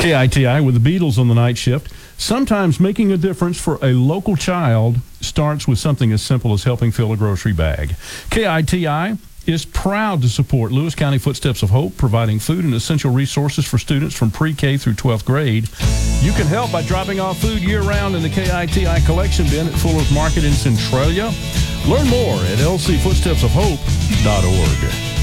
KITI with the Beatles on the night shift. Sometimes making a difference for a local child starts with something as simple as helping fill a grocery bag. KITI is proud to support Lewis County Footsteps of Hope, providing food and essential resources for students from pre-K through 12th grade. You can help by dropping off food year-round in the KITI collection bin at Fuller's Market in Centralia. Learn more at lcfootstepsofhope.org.